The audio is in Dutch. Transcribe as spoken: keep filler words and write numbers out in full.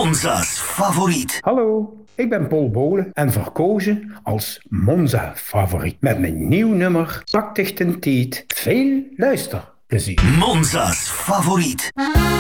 Monza's favoriet. Hallo, ik ben Paul Bolen en verkozen als Monza favoriet. Met mijn nieuw nummer Prachtig ten Tijd. Veel luisterplezier. Monza's favoriet.